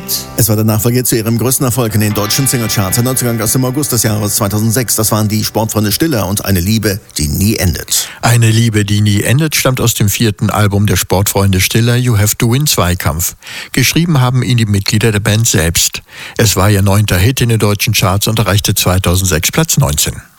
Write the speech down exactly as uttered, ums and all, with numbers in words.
Es war der Nachfolger zu ihrem größten Erfolg in den deutschen Singlecharts. Ein Neuzugang aus dem August des Jahres zweitausendsechs. Das waren die Sportfreunde Stiller und Eine Liebe, die nie endet. Eine Liebe, die nie endet, stammt aus dem vierten Album der Sportfreunde Stiller, You Have to Win Zweikampf. Geschrieben haben ihn die Mitglieder der Band selbst. Es war ihr neunter Hit in den deutschen Charts und erreichte zweitausendsechs Platz neunzehn.